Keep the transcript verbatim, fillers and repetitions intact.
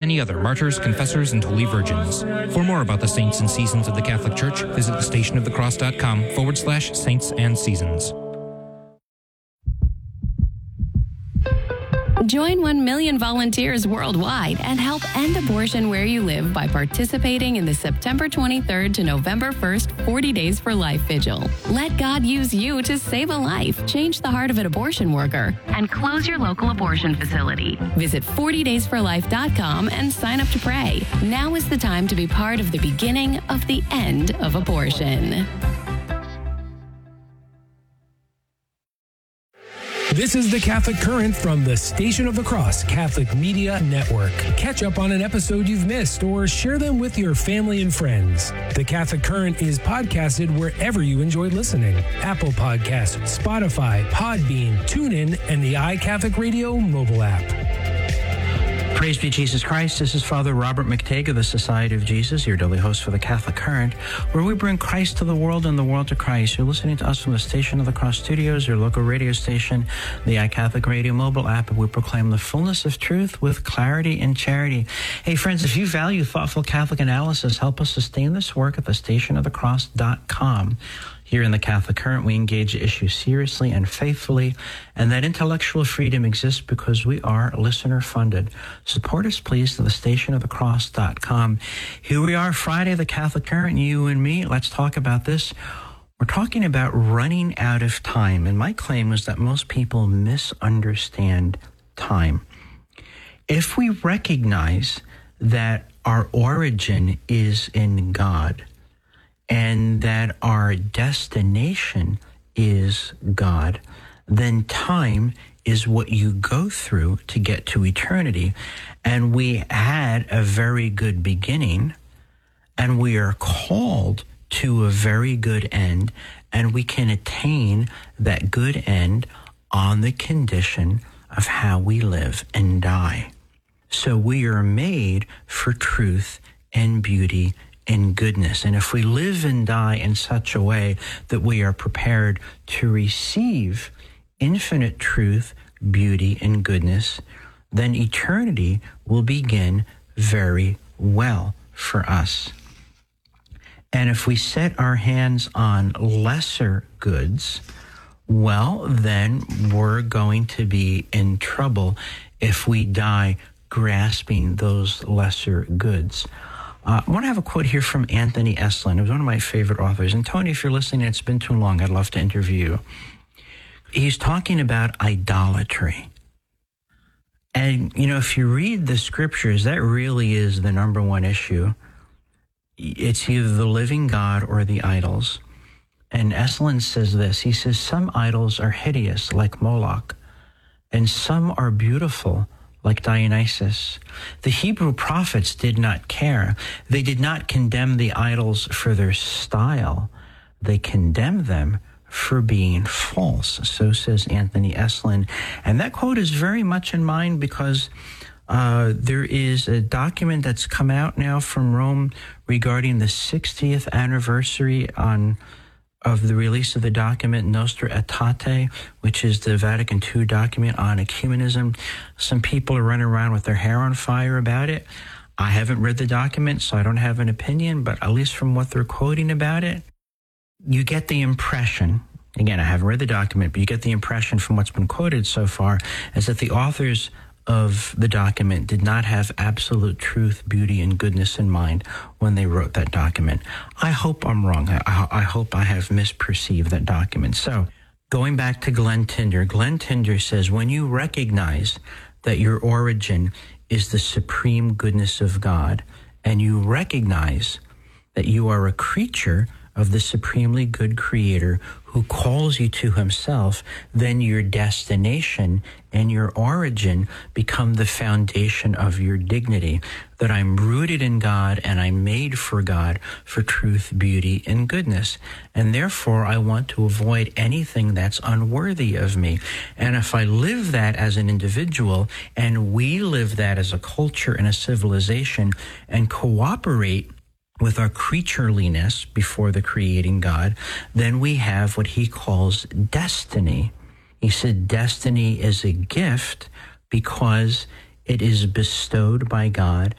many other martyrs, confessors, and holy virgins. For more about the saints and seasons of the Catholic Church, visit thestationofthecross.com forward slash saints and seasons. Join one million volunteers worldwide and help end abortion where you live by participating in the September twenty-third to November first forty Days for Life Vigil. Let God use you to save a life, change the heart of an abortion worker, and close your local abortion facility. Visit forty days for life dot com and sign up to pray. Now is the time to be part of the beginning of the end of abortion. This is the Catholic Current from the Station of the Cross Catholic Media Network. Catch up on an episode you've missed or share them with your family and friends. The Catholic Current is podcasted wherever you enjoy listening. Apple Podcasts, Spotify, Podbean, TuneIn, and the iCatholic Radio mobile app. Praise be Jesus Christ. This is Father Robert McTague of the Society of Jesus, your daily host for the Catholic Current, where we bring Christ to the world and the world to Christ. You're listening to us from the Station of the Cross Studios, your local radio station, the iCatholic Radio mobile app, and we proclaim the fullness of truth with clarity and charity. Hey, friends, if you value thoughtful Catholic analysis, help us sustain this work at the station of the cross dot com. Here in the Catholic Current, we engage issues seriously and faithfully, and that intellectual freedom exists because we are listener-funded. Support us, please, to the station of the cross dot com. Here we are, Friday, the Catholic Current, you and me. Let's talk about this. We're talking about running out of time, and my claim is that most people misunderstand time. If we recognize that our origin is in God, and that our destination is God, then time is what you go through to get to eternity. And we had a very good beginning, and we are called to a very good end, and we can attain that good end on the condition of how we live and die. So we are made for truth and beauty and goodness. And if we live and die in such a way that we are prepared to receive infinite truth, beauty, and goodness, then eternity will begin very well for us. And if we set our hands on lesser goods, well, then we're going to be in trouble if we die grasping those lesser goods. Uh, I want to have a quote here from Anthony Eslin, who's one of my favorite authors. And Tony, if you're listening, it's been too long. I'd love to interview you. He's talking about idolatry. And, you know, if you read the scriptures, that really is the number one issue. It's either the living God or the idols. And Eslin says this. He says, some idols are hideous, like Moloch, and some are beautiful, like Dionysus. The Hebrew prophets did not care. They did not condemn the idols for their style. They condemned them for being false. So says Anthony Eslin. And that quote is very much in mind because uh, there is a document that's come out now from Rome regarding the sixtieth anniversary on of the release of the document Nostra Aetate, which is the Vatican two document on ecumenism. Some people are running around with their hair on fire about it. I haven't read the document, so I don't have an opinion, but at least from what they're quoting about it, you get the impression, again, I haven't read the document, but you get the impression from what's been quoted so far, is that the authors of the document did not have absolute truth, beauty, and goodness in mind when they wrote that document. I hope I'm wrong. I, I hope I have misperceived that document. So going back to Glenn Tinder, Glenn Tinder says, when you recognize that your origin is the supreme goodness of God, and you recognize that you are a creature of the supremely good Creator who calls you to himself, then your destination and your origin become the foundation of your dignity, that I'm rooted in God and I'm made for God, for truth, beauty, and goodness. And therefore, I want to avoid anything that's unworthy of me. And if I live that as an individual, and we live that as a culture and a civilization, and cooperate with our creatureliness before the creating God, then we have what he calls destiny. He said destiny is a gift because it is bestowed by God